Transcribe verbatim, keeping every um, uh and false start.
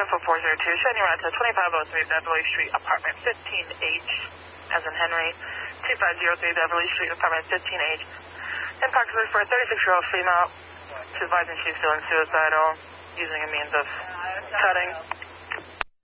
four four zero two, showing you around to twenty-five oh three Beverly Street, apartment fifteen H, as in Henry, two five zero three Beverly Street, apartment fifteen H. Approximately for a thirty-six-year-old female, she's advising she's feeling suicidal, using a means of cutting.